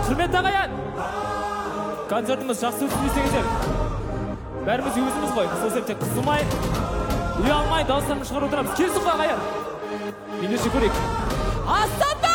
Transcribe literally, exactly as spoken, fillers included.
Құрметті ағайын, концертіміз жақсы өтсін десеңіздер. Бәріміз өзіміз ғой, сол себептен қысылмай, ұялмай, дауыстарымызды шығарып отырамыз. Келсін ғой ағайын. Ендеше көрейік. Астан